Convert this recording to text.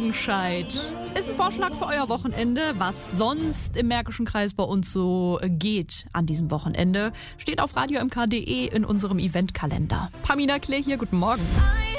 Langenscheid. Ist ein Vorschlag für euer Wochenende, was sonst im Märkischen Kreis bei uns so geht an diesem Wochenende. Steht auf radiomk.de in unserem Eventkalender. Pamina Claire hier, guten Morgen.